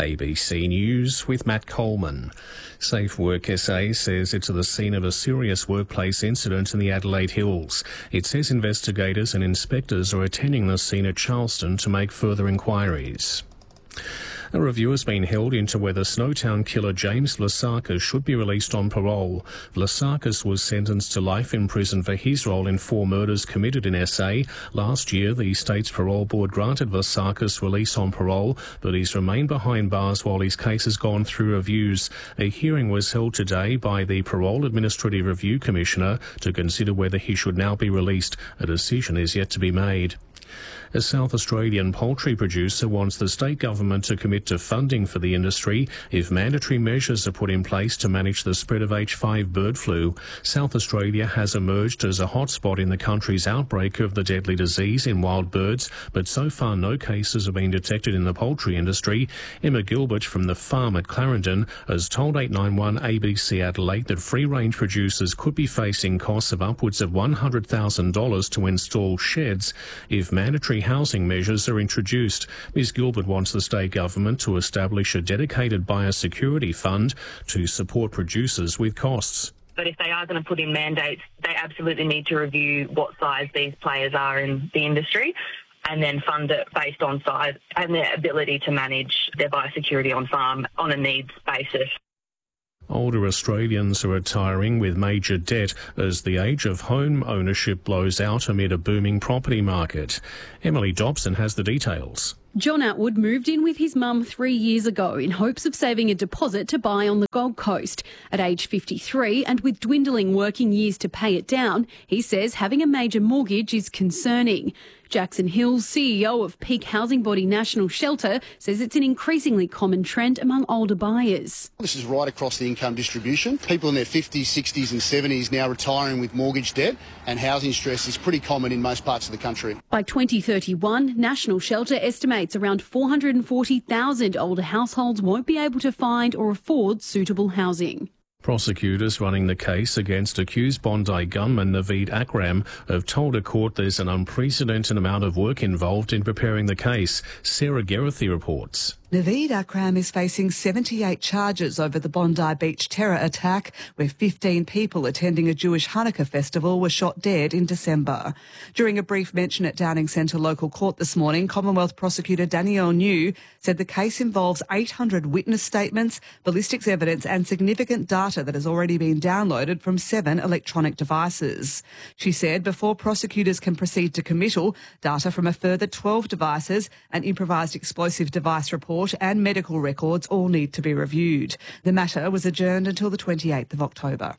ABC News with Matt Coleman. Safe Work SA says it's at the scene of a serious workplace incident in the Adelaide Hills. It says investigators and inspectors are attending the scene at Charleston to make further inquiries. A review has been held into whether Snowtown killer James Vlasakis should be released on parole. Vlasakis was sentenced to life in prison for his role in 4 murders committed in SA. Last year, the state's parole board granted Vlasakis release on parole, but he's remained behind bars while his case has gone through reviews. A hearing was held today by the Parole Administrative Review Commissioner to consider whether he should now be released. A decision is yet to be made. A South Australian poultry producer wants the state government to commit to funding for the industry if mandatory measures are put in place to manage the spread of H5 bird flu. South Australia has emerged as a hotspot in the country's outbreak of the deadly disease in wild birds, but so far no cases have been detected in the poultry industry. Emma Gilbert from the farm at Clarendon has told 891 ABC Adelaide that free-range producers could be facing costs of upwards of $100,000 to install sheds if mandatory housing measures are introduced. Ms Gilbert wants the state government to establish a dedicated biosecurity fund to support producers with costs. But if they are going to put in mandates, they absolutely need to review what size these players are in the industry and then fund it based on size and their ability to manage their biosecurity on farm on a needs basis. Older Australians are retiring with major debt as the age of home ownership blows out amid a booming property market. Emily Dobson has the details. John Atwood moved in with his mum 3 years ago in hopes of saving a deposit to buy on the Gold Coast. At age 53 and with dwindling working years to pay it down, he says having a major mortgage is concerning. Jackson Hills, CEO of peak housing body National Shelter, says it's an increasingly common trend among older buyers. This is right across the income distribution. People in their 50s, 60s and 70s now retiring with mortgage debt, and housing stress is pretty common in most parts of the country. By 2031, National Shelter estimates around 440,000 older households won't be able to find or afford suitable housing. Prosecutors running the case against accused Bondi gunman Naveed Akram have told a court there's an unprecedented amount of work involved in preparing the case. Sarah Geraghty reports. Naveed Akram is facing 78 charges over the Bondi Beach terror attack, where 15 people attending a Jewish Hanukkah festival were shot dead in December. During a brief mention at Downing Centre Local Court this morning, Commonwealth Prosecutor Danielle New said the case involves 800 witness statements, ballistics evidence and significant data that has already been downloaded from 7 electronic devices. She said before prosecutors can proceed to committal, data from a further 12 devices, an improvised explosive device report and medical records all need to be reviewed. The matter was adjourned until the 28th of October.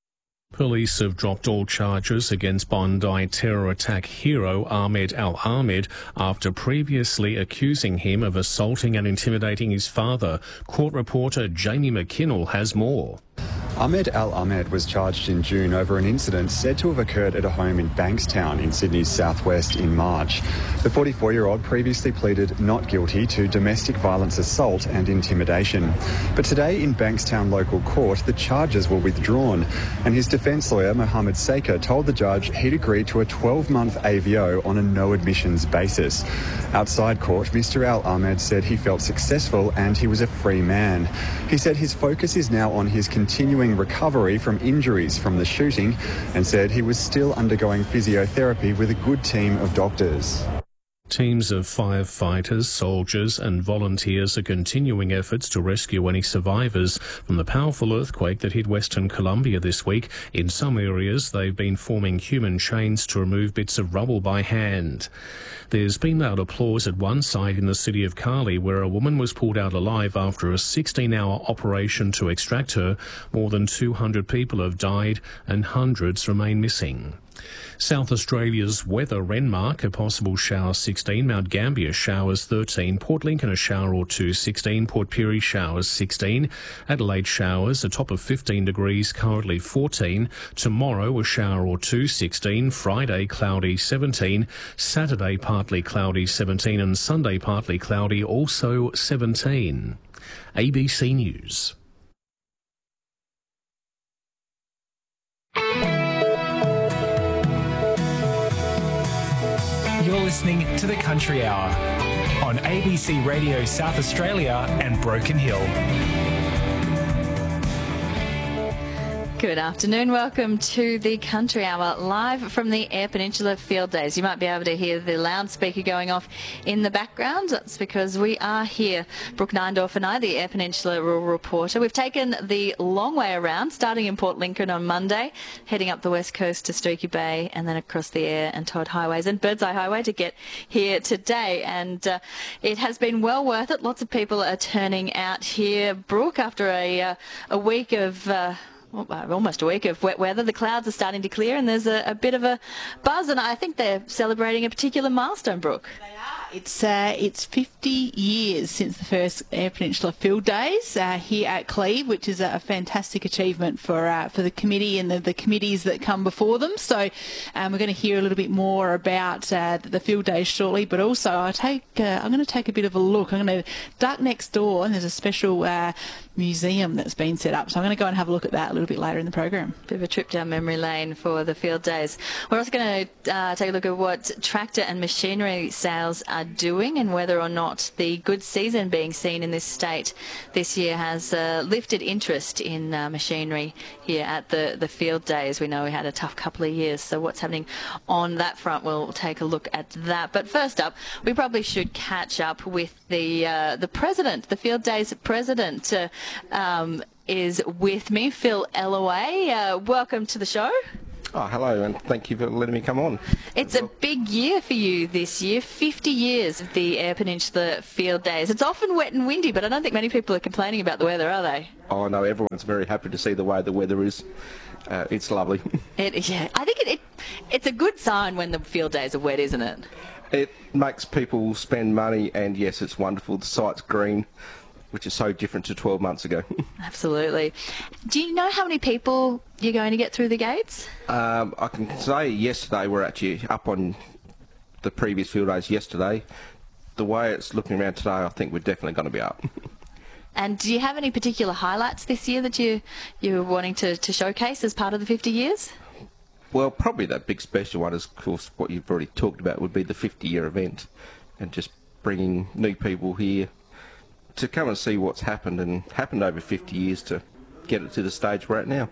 Police have dropped all charges against Bondi terror attack hero Ahmed Al-Ahmed after previously accusing him of assaulting and intimidating his father. Court reporter Jamie McKinnell has more. Ahmed Al-Ahmed was charged in June over an incident said to have occurred at a home in Bankstown in Sydney's southwest in March. The 44-year-old previously pleaded not guilty to domestic violence assault and intimidation. But today in Bankstown local court, the charges were withdrawn, and his defence lawyer Mohammed Saker told the judge he'd agreed to a 12-month AVO on a no-admissions basis. Outside court, Mr Al-Ahmed said he felt successful and he was a free man. He said his focus is now on his continuing recovery from injuries from the shooting and said he was still undergoing physiotherapy with a good team of doctors. Teams of firefighters, soldiers and volunteers are continuing efforts to rescue any survivors from the powerful earthquake that hit Western Colombia this week. In some areas, they've been forming human chains to remove bits of rubble by hand. There's been loud applause at one site in the city of Cali where a woman was pulled out alive after a 16-hour operation to extract her. More than 200 people have died and hundreds remain missing. South Australia's weather: Renmark, a possible shower 16, Mount Gambier showers 13, Port Lincoln a shower or 2 16, Port Pirie showers 16, Adelaide showers a top of 15 degrees, currently 14, tomorrow a shower or 2 16, Friday cloudy 17, Saturday partly cloudy 17 and Sunday partly cloudy also 17. ABC News. You're listening to The Country Hour on ABC Radio South Australia and Broken Hill. Good afternoon. Welcome to the Country Hour, live from the Eyre Peninsula Field Days. You might be able to hear the loudspeaker going off in the background. That's because we are here, Brooke Neindorf and I, the Eyre Peninsula Rural Reporter. We've taken the long way around, starting in Port Lincoln on Monday, heading up the west coast to Streaky Bay, and then across the Eyre and Todd Highways and Birdseye Highway to get here today. And it has been well worth it. Lots of people are turning out here, Brooke, after a week of... almost a week of wet weather. The clouds are starting to clear and there's a bit of a buzz, and I think they're celebrating a particular milestone, Brooke. They are. It's 50 years since the first Eyre Peninsula Field Days here at Cleve, which is a fantastic achievement for the committee and the committees that come before them. So we're going to hear a little bit more about the Field Days shortly, but also I'm going to take a bit of a look. I'm going to duck next door, and there's a special museum that's been set up. So I'm going to go and have a look at that a little bit later in the program. Bit of a trip down memory lane for the Field Days. We're also going to take a look at what tractor and machinery sales are doing and whether or not the good season being seen in this state this year has lifted interest in machinery here at the Field Days. We know we had a tough couple of years, so what's happening on that front, we'll take a look at that. But first up, we probably should catch up with the president, the Field Days president, is with me, Phil Ellaway. Welcome to the show. Oh, hello, and thank you for letting me come on. It's a big year for you this year, 50 years of the Eyre Peninsula Field Days. It's often wet and windy, but I don't think many people are complaining about the weather, are they? Oh, no, everyone's very happy to see the way the weather is. It's lovely. I think it's a good sign when the Field Days are wet, isn't it? It makes people spend money, and yes, it's wonderful. The site's green, which is so different to 12 months ago. Absolutely. Do you know how many people you're going to get through the gates? I can say yesterday we're actually up on the previous Field Days yesterday. The way it's looking around today, I think we're definitely going to be up. And do you have any particular highlights this year that you're wanting to showcase as part of the 50 years? Well, probably that big special one is, of course, what you've already talked about would be the 50-year event, and just bringing new people here to come and see what's happened over 50 years to get it to the stage we're at now.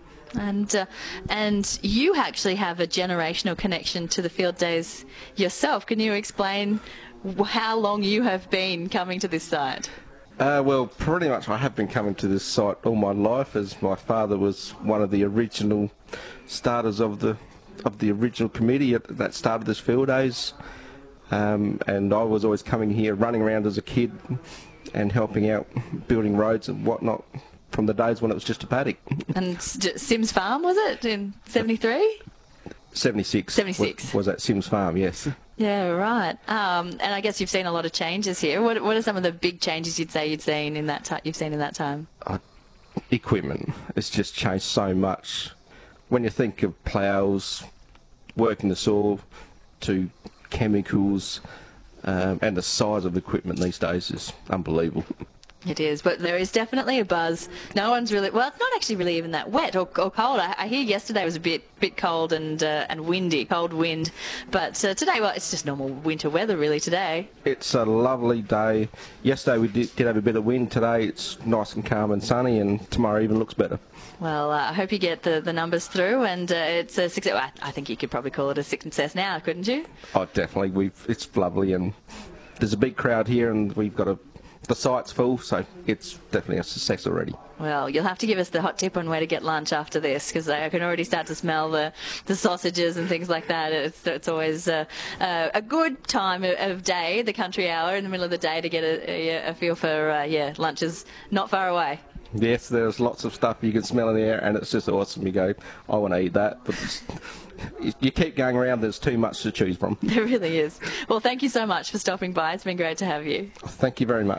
And you actually have a generational connection to the Field Days yourself. Can you explain how long you have been coming to this site? Well, pretty much I have been coming to this site all my life, as my father was one of the original starters of the original committee that started this Field Days, and I was always coming here, running around as a kid and helping out building roads and whatnot from the days when it was just a paddock. And Sims Farm, was it, in 73? 76. 76. Was at Sims Farm, yes. Yeah, right. And I guess you've seen a lot of changes here. What are some of the big changes you'd say you've seen in that time? Equipment. It's just changed so much. When you think of ploughs, working the soil, to chemicals, and the size of the equipment these days is unbelievable. It is, but there is definitely a buzz. No one's really, well, it's not actually really even that wet or cold. I hear yesterday was a bit cold and windy, cold wind. But today, well, it's just normal winter weather really today. It's a lovely day. Yesterday we did have a bit of wind. Today it's nice and calm and sunny, and tomorrow even looks better. Well, I hope you get the numbers through, and it's a success. Well, I think you could probably call it a success now, couldn't you? Oh, definitely. It's lovely, and there's a big crowd here, and we've got the site's full, so it's definitely a success already. Well, you'll have to give us the hot tip on where to get lunch after this, because I can already start to smell the sausages and things like that. It's always a good time of day, the country hour, in the middle of the day, to get a feel for, lunch is not far away. Yes, there's lots of stuff you can smell in the air, and it's just awesome. You go, I want to eat that, but you keep going around, there's too much to choose from. There really is. Well, thank you so much for stopping by. It's been great to have you. Thank you very much.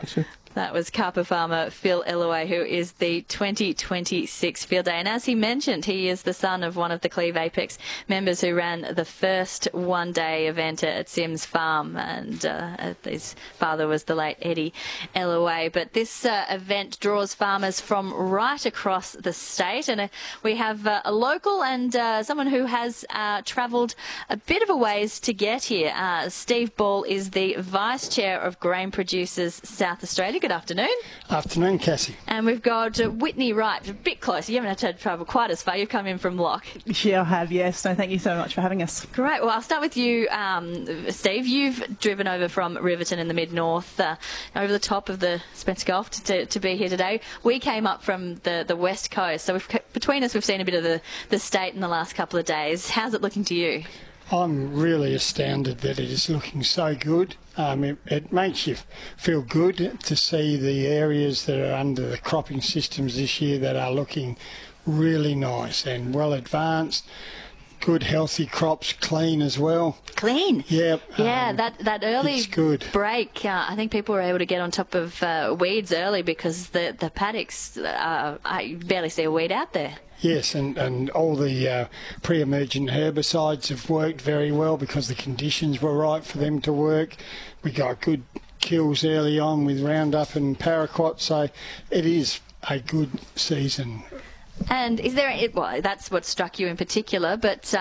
That was Kappa farmer Phil Ellaway, who is the 2026 Field Day. And as he mentioned, he is the son of one of the Cleve Apex members who ran the first one-day event at Sims Farm. And his father was the late Eddie Ellaway. But this event draws farmers from right across the state. And we have a local and someone who has travelled a bit of a ways to get here. Steve Ball is the Vice Chair of Grain Producers South Australia. Good afternoon. Afternoon, Cassie. And we've got Whitney Wright, a bit closer. You haven't had to travel quite as far. You've come in from Lock. Yeah, I have, yes. No, thank you so much for having us. Great. Well, I'll start with you, Steve. You've driven over from Riverton in the mid-north, over the top of the Spencer Gulf to be here today. We came up from the west coast, so between us we've seen a bit of the state in the last couple of days. How's it looking to you? I'm really astounded that it is looking so good. It makes you feel good to see the areas that are under the cropping systems this year that are looking really nice and well advanced. Good, healthy crops, clean as well. Clean? Yep. Yeah, that early break, I think people were able to get on top of weeds early because the paddocks, I barely see a weed out there. Yes, and all the pre-emergent herbicides have worked very well because the conditions were right for them to work. We got good kills early on with Roundup and Paraquat, so it is a good season. And is there, well, that's what struck you in particular, but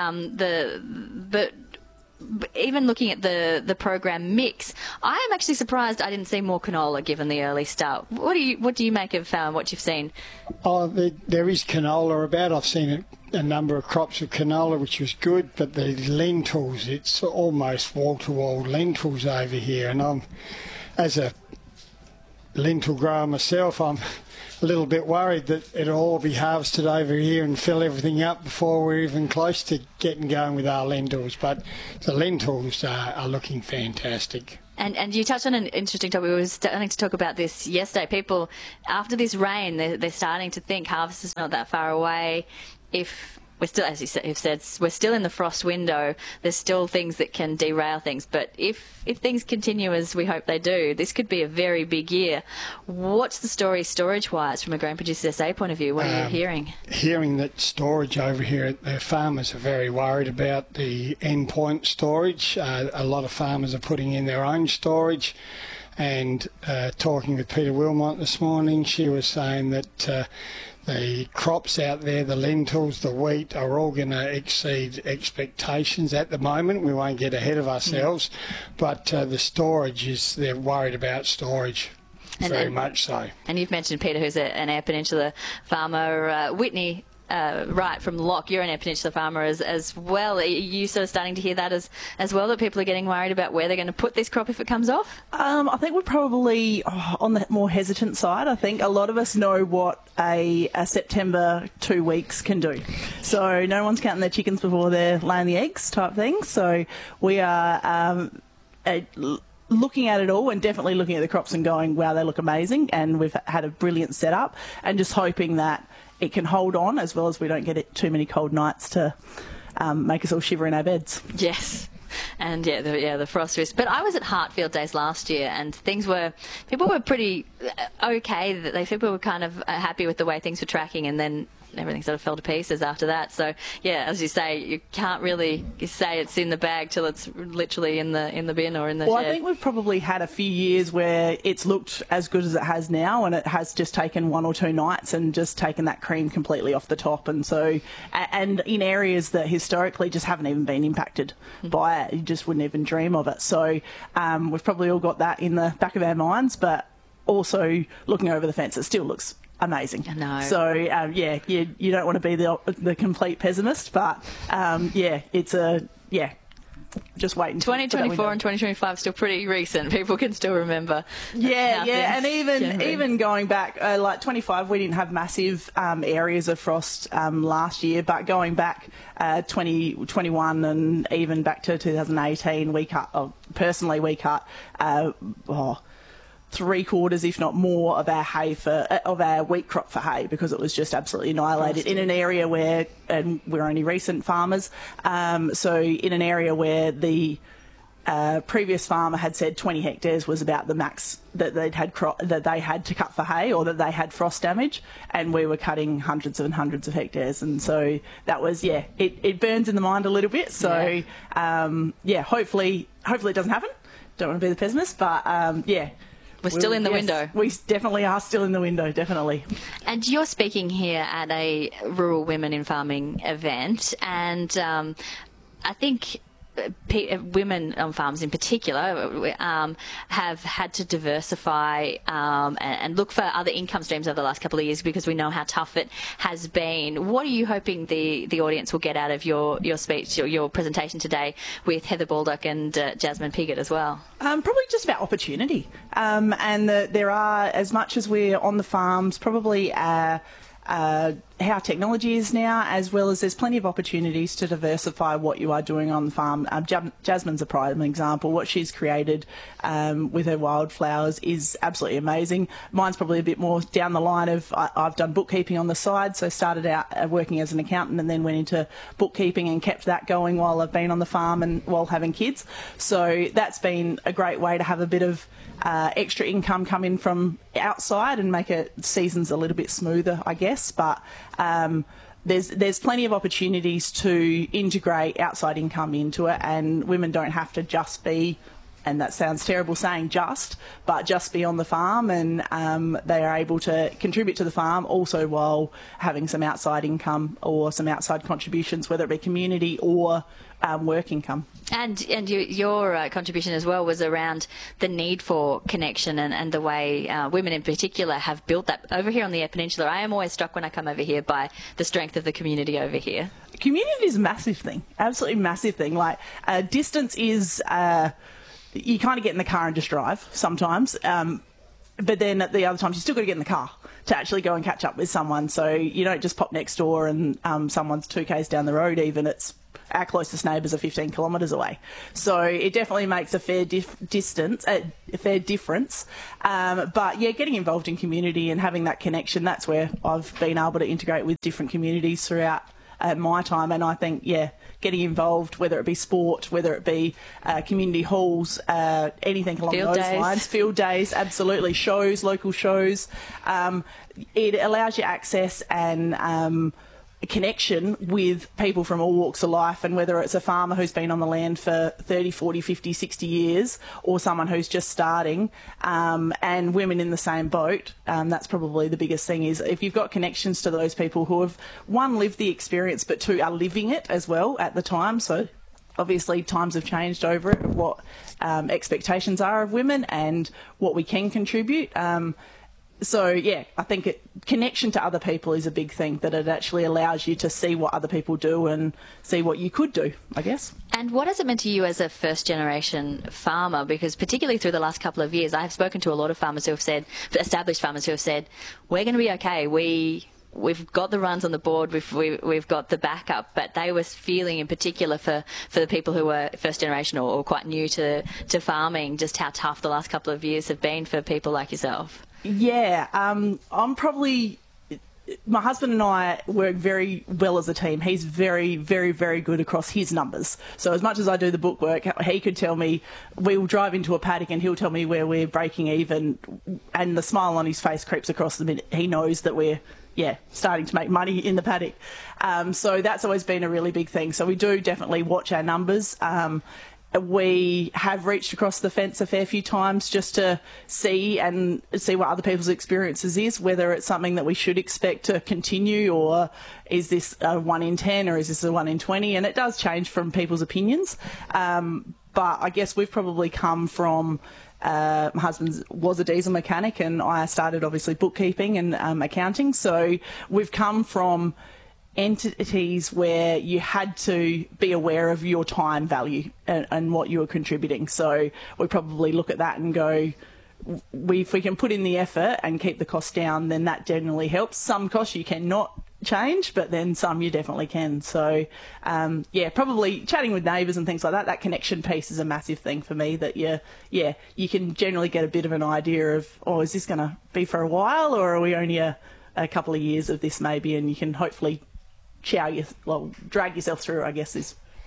even looking at the program mix, I am actually surprised I didn't see more canola given the early start. What do you make of what you've seen? Oh, there is canola about. I've seen a number of crops of canola, which was good, but the lentils, it's almost wall-to-wall lentils over here. And as a lentil grower myself, I'm a little bit worried that it'll all be harvested over here and fill everything up before we're even close to getting going with our lentils. But the lentils are looking fantastic. And you touched on an interesting topic. We were starting to talk about this yesterday. People, after this rain, they're starting to think harvest is not that far away. If we're still, as you've said, we're still in the frost window. There's still things that can derail things. But if things continue as we hope they do, this could be a very big year. What's the story storage-wise from a Grain Producers SA point of view? What are you hearing? Hearing that storage over here, the farmers are very worried about the endpoint storage. A lot of farmers are putting in their own storage. And talking with Peter Wilmot this morning, she was saying that the crops out there, the lentils, the wheat, are all going to exceed expectations at the moment. We won't get ahead of ourselves, but the storage they're worried about storage. Very much so. And you've mentioned Peter, who's an Eyre Peninsula farmer. Whitney Wright from Lock, you're an Eyre Peninsula farmer as well. Are you sort of starting to hear that as well, that people are getting worried about where they're going to put this crop if it comes off? I think we're probably on the more hesitant side. I think a lot of us know what a September 2 weeks can do. So no one's counting their chickens before they're laying the eggs type thing. So we are looking at it all and definitely looking at the crops and going, wow, they look amazing. And we've had a brilliant setup and just hoping that it can hold on, as well as we don't get too many cold nights to make us all shiver in our beds. Yes. And the frost risk. But I was at Heartfield Days last year, and people were pretty okay. People were kind of happy with the way things were tracking, and then everything sort of fell to pieces after that. So yeah, as you say, you can't really say it's in the bag till it's literally in the bin or in the shed. I think we've probably had a few years where it's looked as good as it has now, and it has just taken 1 or 2 nights and just taken that cream completely off the top. And so, and in areas that historically just haven't even been impacted by it, you just wouldn't even dream of it. So we've probably all got that in the back of our minds, but also looking over the fence, it still looks amazing. I know. So you don't want to be the complete pessimist, but it's just waiting. 2024 and 2025 still pretty recent. People can still remember. And even going back, like 25, we didn't have massive areas of frost last year, but going back 2021 and even back to 2018, we cut 3/4, if not more, of our hay of our wheat crop for hay, because it was just absolutely annihilated in an area where, and we're only recent farmers, so in an area where the previous farmer had said 20 hectares was about the max that they had to cut for hay, or that they had frost damage, and we were cutting hundreds and hundreds of hectares, and so that was it burns in the mind a little bit. So hopefully it doesn't happen. Don't want to be the pessimist, but we're still in the window. We definitely are still in the window, definitely. And you're speaking here at a Rural Women in Farming event, and I think women on farms in particular have had to diversify and look for other income streams over the last couple of years, because we know how tough it has been. What are you hoping the audience will get out of your speech, your presentation today with Heather Baldock and Jasmine Piggott as well? Probably just about opportunity, and there are, as much as we're on the farms, probably how technology is now, as well as there's plenty of opportunities to diversify what you are doing on the farm. Jasmine's a prime example. What she's created with her wildflowers is absolutely amazing. Mine's probably a bit more down the line of I've done bookkeeping on the side, so started out working as an accountant and then went into bookkeeping and kept that going while I've been on the farm and while having kids. So that's been a great way to have a bit of extra income come in from outside and make it seasons a little bit smoother, I guess. But there's plenty of opportunities to integrate outside income into it, and women don't have to just be, and that sounds terrible saying but just be on the farm, and they are able to contribute to the farm also while having some outside income or some outside contributions, whether it be community or work income. And your contribution as well was around the need for connection and the way women in particular have built that over here on the Eyre Peninsula. I am always struck when I come over here by the strength of the community over here. Community is a massive thing, absolutely massive thing. Like distance is, you kind of get in the car and just drive sometimes. But then at the other times, you still got to get in the car to actually go and catch up with someone. So you don't just pop next door and someone's 2Ks down the road even. It's our closest neighbours are 15 kilometres away. So it definitely makes a fair difference. But yeah, getting involved in community and having that connection, that's where I've been able to integrate with different communities throughout my time. And I think, getting involved, whether it be sport, whether it be community halls, anything along those lines. Field days, absolutely. Shows, local shows. It allows you access and connection with people from all walks of life, and whether it's a farmer who's been on the land for 30, 40, 50, 60 years or someone who's just starting, and women in the same boat. That's probably the biggest thing, is if you've got connections to those people who have, one, lived the experience, but two, are living it as well at the time. So obviously times have changed over it, what expectations are of women and what we can contribute. So, I think connection to other people is a big thing, that it actually allows you to see what other people do and see what you could do, I guess. And what has it meant to you as a first-generation farmer? Because particularly through the last couple of years, I have spoken to a lot of farmers who have said, established farmers who have said, we're going to be okay, we've got the runs on the board, we've got the backup, but they were feeling in particular for the people who were first generation or quite new to farming, just how tough the last couple of years have been for people like yourself. Yeah, I'm probably, my husband and I work very well as a team. He's very, very, very good across his numbers. So as much as I do the book work, he could tell me, we'll drive into a paddock and he'll tell me where we're breaking even, and the smile on his face creeps across the minute he knows that we're starting to make money in the paddock. So that's always been a really big thing. So we do definitely watch our numbers. We have reached across the fence a fair few times just to see what other people's experiences is, whether it's something that we should expect to continue, or is this a 1 in 10 or is this a 1 in 20? And it does change from people's opinions. But I guess we've probably come from, my husband was a diesel mechanic and I started obviously bookkeeping and accounting. So we've come from entities where you had to be aware of your time value and what you were contributing. So we probably look at that and go, if we can put in the effort and keep the costs down, then that generally helps. Some costs you cannot change, but then some you definitely can. So probably chatting with neighbours and things like that, that connection piece is a massive thing for me, that you can generally get a bit of an idea of, is this going to be for a while, or are we only a couple of years of this maybe, and you can hopefully drag yourself through, I guess, is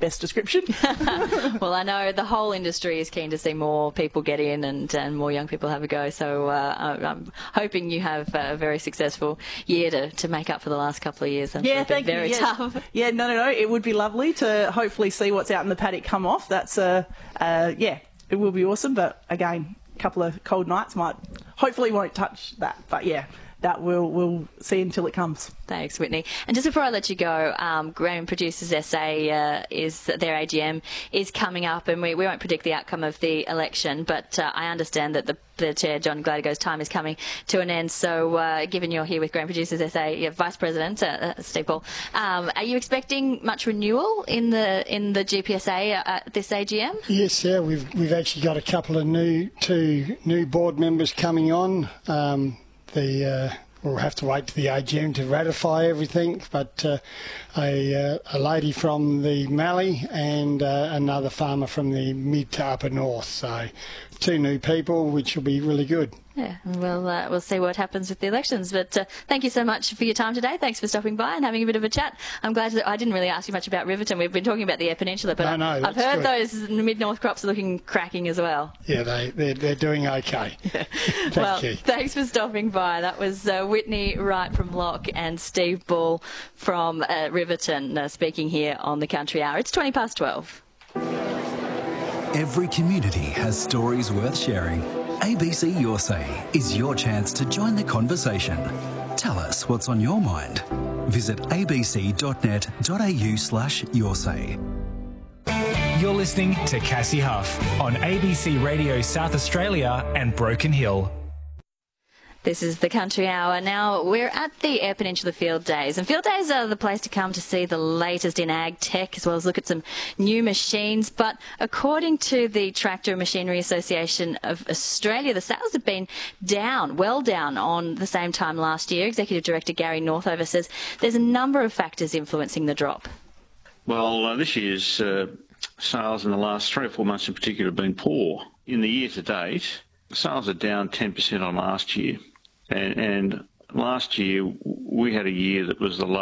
best description. Well, I know the whole industry is keen to see more people get in and more young people have a go. So I'm hoping you have a very successful year to make up for the last couple of years. Yeah, thank you. Very tough. Yeah, no. It would be lovely to hopefully see what's out in the paddock come off. That's it will be awesome. But again, a couple of cold nights hopefully won't touch that. But yeah, that we'll see until it comes. Thanks, Whitney. And just before I let you go, Grain Producers SA is their AGM is coming up, and we won't predict the outcome of the election, but I understand that the chair, John Gladigo's time is coming to an end. So given you're here with Grain Producers SA, Vice President Steve Ball, are you expecting much renewal in the GPSA at this AGM? Yes, yeah, we've actually got a couple of two new board members coming on. We'll have to wait to the AGM to ratify everything, but a lady from the Mallee and another farmer from the mid to upper north. So 2 new people, which will be really good. Yeah, we'll see what happens with the elections. But thank you so much for your time today. Thanks for stopping by and having a bit of a chat. I'm glad that I didn't really ask you much about Riverton. We've been talking about the Eyre Peninsula, but I've heard those mid-north crops are looking cracking as well. Yeah, they're doing okay. Thank you. Thanks for stopping by. That was Whitney Wright from Lock and Steve Ball from Riverton speaking here on the Country Hour. It's 12:20. Every community has stories worth sharing. ABC Your Say is your chance to join the conversation. Tell us what's on your mind. Visit abc.net.au/yoursay. You're listening to Cassie Huff on ABC Radio South Australia and Broken Hill. This is the Country Hour. Now, we're at the Eyre Peninsula Field Days, and Field Days are the place to come to see the latest in ag tech, as well as look at some new machines. But according to the Tractor and Machinery Association of Australia, the sales have been well down on the same time last year. Executive Director Gary Northover says there's a number of factors influencing the drop. Well, this year's sales in the last 3 or 4 months in particular have been poor. In the year to date, sales are down 10% on last year. And last year, we had a year that was the lowest